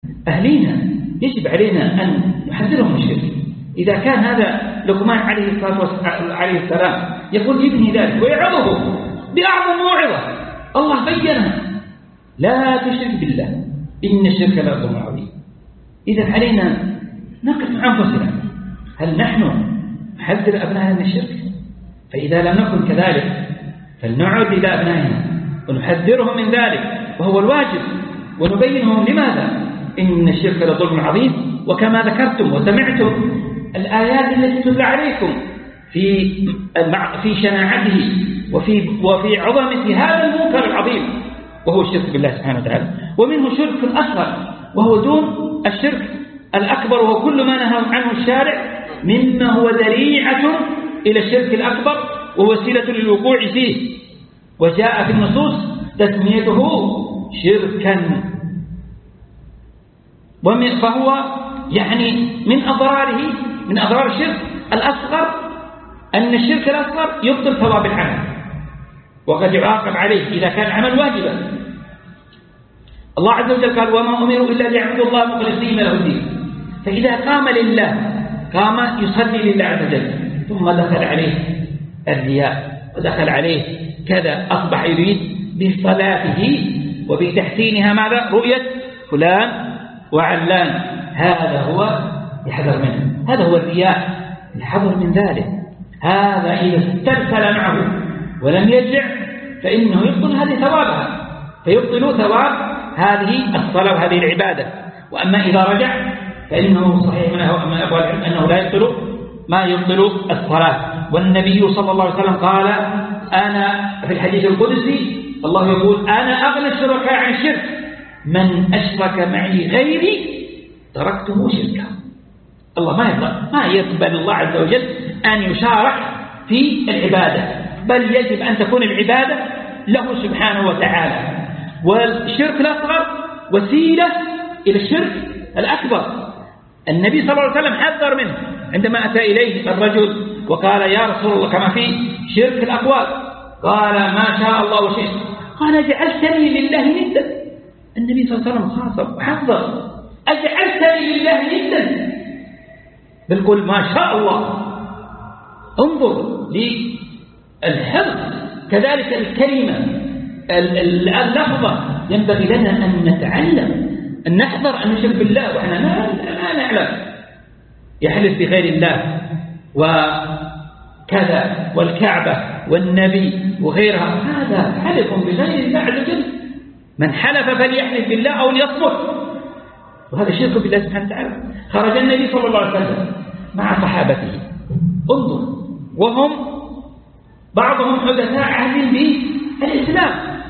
أهلينا يجب علينا أن نحذرهم من الشرك. إذا كان هذا لقمان عليه السلام يقول لابنه ذلك ويعظه بأعظم موعظة الله بينها: لا تشرك بالله إن الشرك لظلم عظيم. إذا علينا نقف مع أنفسنا، هل نحن نحذر أبنائنا من الشرك؟ فإذا لم نكن كذلك فلنعد إلى أبنائنا ونحذرهم من ذلك، وهو الواجب، ونبينهم لماذا إن الشرك لظلم عظيم. وكما ذكرتم وسمعتم الآيات التي تتلى عليكم في شناعته وفي عظمة هذا المنكر العظيم وهو الشرك بالله سبحانه وتعالى. ومنه شرك أصغر وهو دون الشرك الأكبر، وهو كل ما نهى عنه الشارع مما هو ذريعة إلى الشرك الأكبر ووسيلة للوقوع فيه، وجاء في النصوص تسميته شركا. فهو يعني من أضرار الشرك الأصغر أن الشرك الأصغر يبطل ثواب العمل وقد يعاقب عليه إذا كان العمل واجبا. الله عز وجل قال: وما أمروا إلا ليعبدوا الله مخلصين له الدين. فإذا قام لله، قام يصلي لله عز وجل، ثم دخل عليه الرياء ودخل عليه كذا، أصبح يريد بصلاته وبتحسينها ماذا؟ رؤية فلان وعلان. هذا هو يحذر منه، هذا هو الرياء، الحذر من ذلك. هذا إذا استرسل معه ولم يرجع فإنه يبطل هذه ثوابها، فيبطل ثواب هذه الصلاة وهذه العبادة. وأما إذا رجع فإنه صحيح من أقوال العلم أنه لا يبطل ما يبطل الصلاة. والنبي صلى الله عليه وسلم قال: أنا في الحديث القدسي الله يقول: أنا أغنى الشركاء عن الشرك، من أشرك معي غيري تركته شركا. الله ما يقبل الله عز وجل أن يشارك في العبادة، بل يجب أن تكون العبادة له سبحانه وتعالى. والشرك الأصغر وسيلة إلى الشرك الأكبر. النبي صلى الله عليه وسلم حذر منه عندما أتى إليه الرجل وقال: يا رسول الله، كما في شرك الأقوال، قال: ما شاء الله وشئت. قال: جعلتني لله ندا. النبي صلى الله عليه وسلم خاصم وحذر: أجعلتني لله ندا؟ بل قل ما شاء الله. انظر للحفظ. كذلك الكلمة اللفظة ينبغي لنا أن نتعلم أن نحذر أن نشرك بالله وإحنا لا نعلم. يحلف بغير الله وكذا والكعبة والنبي وغيرها، هذا حلف بغير الله عز وجل. من حلف فليحلف بالله أو ليصمت، وهذا شرك بالله سبحانه وتعالى. خرج النبي صلى الله عليه وسلم مع صحابته، انظر، وهم بعضهم حدثاء عهد بالإسلام،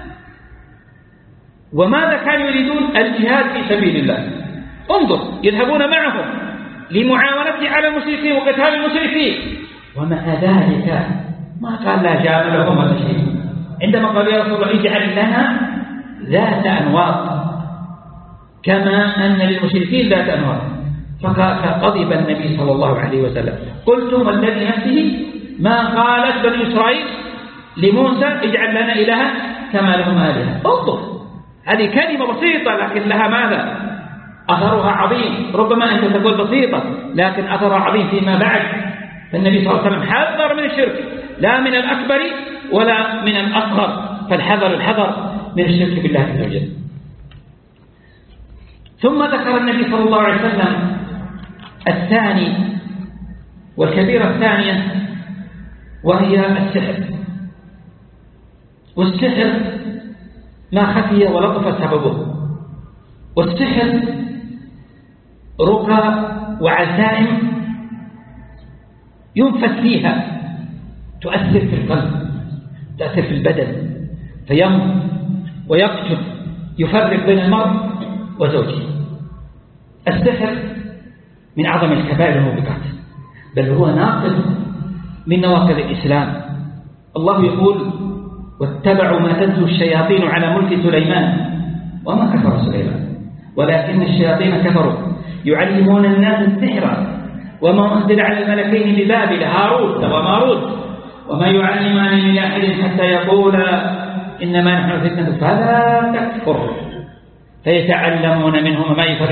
وماذا كانوا يريدون؟ الجهاد في سبيل الله. انظر، يذهبون معهم لمعاونته على المشركين وقتال المشركين، ومع ذلك ما قال لا جاملهم ولا شيء. عندما قال: يا رسول الله، اجعل لنا ذات أنواط كما أن للمشركين ذات أنواط. فغضب النبي صلى الله عليه وسلم: قلتم والذي نفسه ما قالت بني إسرائيل لموسى: اجعل لنا إلها كما لهم آلهة. انظر، هذه كلمة بسيطة لكن لها ماذا؟ أثرها عظيم. ربما أنت تقول بسيطة لكن أثرها عظيم فيما بعد. فالنبي صلى الله عليه وسلم حذر من الشرك، لا من الأكبر ولا من الأصغر، الحذر من الشرك بالله عز وجل. ثم ذكر النبي صلى الله عليه وسلم الثاني والكبيرة الثانية، وهي السحر. والسحر ما خفي ولطف سببه. والسحر رقى وعزائم ينفث فيها، تؤثر في القلب، تؤثر في البدن، فيمضي ويقتل، يفرق بين المرء وزوجه. السحر من أعظم الكبائر والموبقات، بل هو ناقض من نواقض الإسلام. الله يقول: واتبعوا ما تتلو الشياطين على ملك سليمان وما كفر سليمان ولكن الشياطين كفروا يعلمون الناس السحر وما أنزل على الملكين ببابل هاروت وماروت وما يعلمان من أحد حتى يقولا إنما نحن فتنة فلا تكفر فيتعلمون منهما ما يفرقون